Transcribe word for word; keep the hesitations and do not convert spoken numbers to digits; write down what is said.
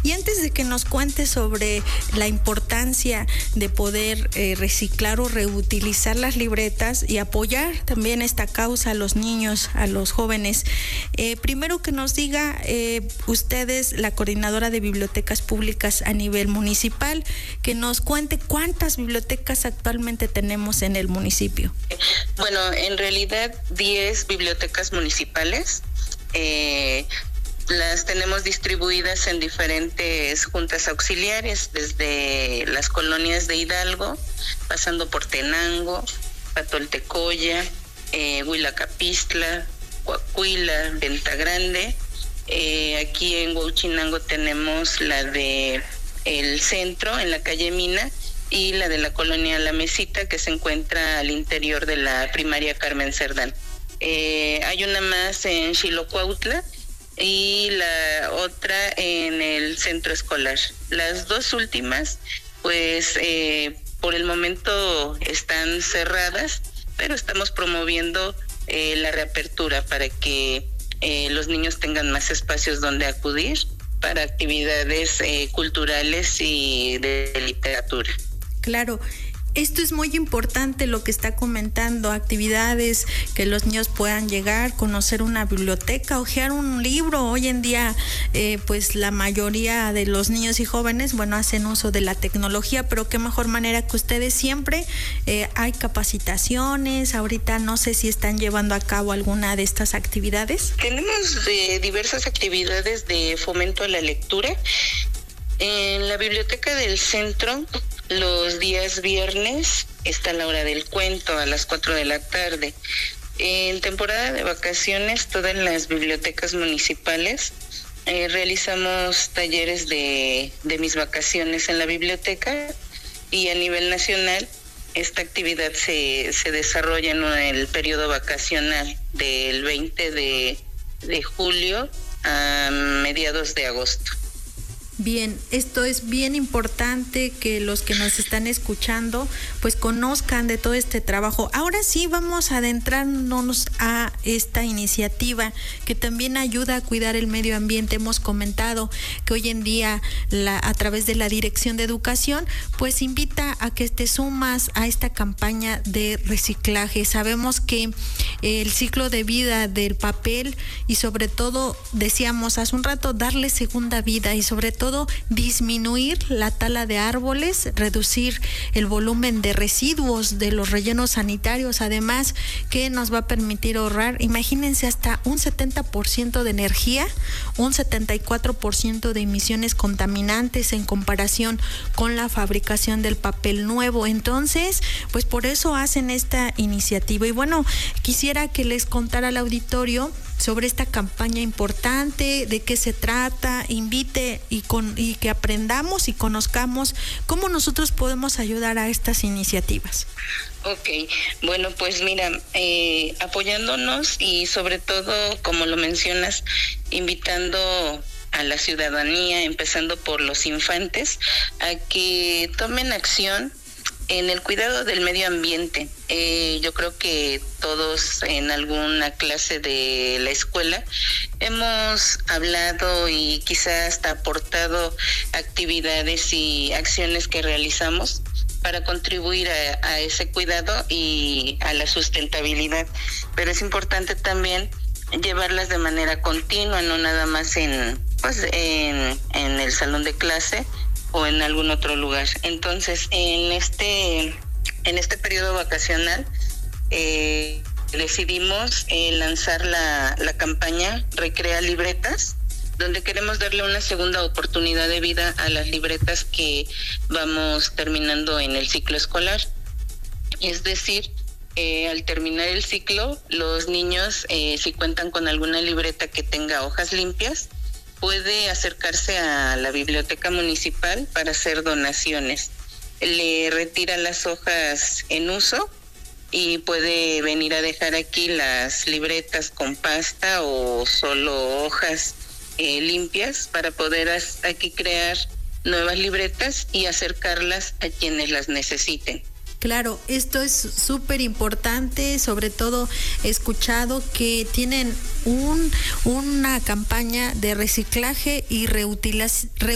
Y antes de que nos cuentes sobre la importancia de poder eh, reciclar o reutilizar las libretas y apoyar también esta causa a los niños, a los jóvenes, eh, primero que nos diga eh, ustedes, la coordinadora de bibliotecas públicas a nivel municipal, que nos cuente cuántas bibliotecas actualmente tenemos en el municipio. Bueno, en realidad diez bibliotecas municipales. Eh, las tenemos distribuidas en diferentes juntas auxiliares, desde las colonias de Hidalgo, pasando por Tenango, Patoltecoya, eh, Huilacapistla, Coahuila, Venta Grande. Eh, aquí en Huauchinango tenemos la de el centro, en la calle Mina, y la de la colonia La Mesita, que se encuentra al interior de la primaria Carmen Cerdán. Eh, hay una más en Xilocuautla y la otra en el centro escolar. Las dos últimas, pues eh, por el momento están cerradas, pero estamos promoviendo eh, la reapertura para que eh, los niños tengan más espacios donde acudir para actividades eh, culturales y de, de literatura. Claro. Esto es muy importante lo que está comentando, actividades que los niños puedan llegar, conocer una biblioteca, hojear un libro. Hoy en día, eh, pues la mayoría de los niños y jóvenes, bueno, hacen uso de la tecnología, pero qué mejor manera que ustedes siempre. Eh, hay capacitaciones, ahorita no sé si están llevando a cabo alguna de estas actividades. Tenemos eh, diversas actividades de fomento a la lectura. En la biblioteca del centro, los días viernes está la hora del cuento a las cuatro de la tarde. En temporada de vacaciones, todas las bibliotecas municipales eh, realizamos talleres de, de mis vacaciones en la biblioteca, y a nivel nacional esta actividad se, se desarrolla en el periodo vacacional del veinte de julio a mediados de agosto. Bien, esto es bien importante que los que nos están escuchando pues conozcan de todo este trabajo. Ahora sí vamos a adentrarnos a esta iniciativa que también ayuda a cuidar el medio ambiente. Hemos comentado que hoy en día la, a través de la Dirección de Educación pues invita a que te sumas a esta campaña de reciclaje. Sabemos que el ciclo de vida del papel y sobre todo, decíamos hace un rato, darle segunda vida y sobre todo disminuir la tala de árboles, reducir el volumen de residuos de los rellenos sanitarios, además que nos va a permitir ahorrar, imagínense, hasta un setenta por ciento de energía, un setenta y cuatro por ciento de emisiones contaminantes en comparación con la fabricación del papel nuevo. Entonces, pues por eso hacen esta iniciativa. Y bueno, quisiera que les contara al auditorio sobre esta campaña importante, de qué se trata, invite y, con, y que aprendamos y conozcamos cómo nosotros podemos ayudar a estas iniciativas. Ok, bueno, pues mira, eh, apoyándonos y sobre todo, como lo mencionas, invitando a la ciudadanía, empezando por los infantes, a que tomen acción en el cuidado del medio ambiente. Eh, yo creo que todos en alguna clase de la escuela hemos hablado y quizás hasta aportado actividades y acciones que realizamos para contribuir a, a ese cuidado y a la sustentabilidad. Pero es importante también llevarlas de manera continua, no nada más en, pues, en, en el salón de clase o en algún otro lugar. Entonces, en este en este periodo vacacional eh, decidimos eh, lanzar la, la campaña Recrea Libretas, donde queremos darle una segunda oportunidad de vida a las libretas que vamos terminando en el ciclo escolar. Es decir, eh, al terminar el ciclo, los niños, eh, si cuentan con alguna libreta que tenga hojas limpias, puede acercarse a la biblioteca municipal para hacer donaciones. Le retira las hojas en uso y puede venir a dejar aquí las libretas con pasta o solo hojas eh, limpias para poder as- aquí crear nuevas libretas y acercarlas a quienes las necesiten. Claro, esto es súper importante, sobre todo he escuchado que tienen un una campaña de reciclaje y reutilización